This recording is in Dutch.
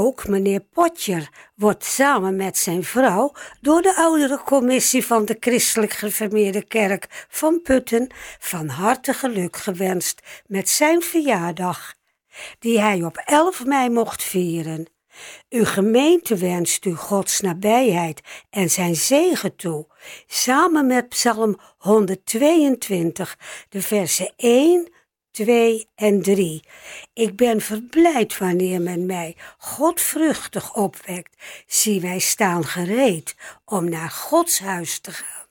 Ook meneer Potjer wordt samen met zijn vrouw door de ouderencommissie van de Christelijk Gereformeerde Kerk van Putten van harte geluk gewenst met zijn verjaardag, die hij op 11 mei mocht vieren. Uw gemeente wenst u Gods nabijheid en zijn zegen toe, samen met Psalm 122, de versen 1, 2 en 3. Ik ben verblijd wanneer men mij godvruchtig opwekt. Zie, wij staan gereed om naar Gods huis te gaan.